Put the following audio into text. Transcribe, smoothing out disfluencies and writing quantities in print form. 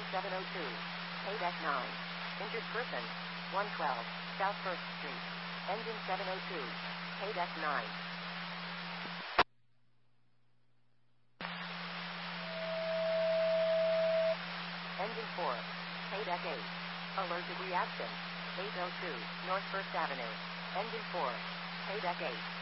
Engine 702. Paydeck 9. Injured person. 112. South 1st Street. Engine 702. Paydeck 9. Engine 4. Paydeck 8. Allergic reaction. 802. North 1st Avenue. Engine 4. Paydeck 8.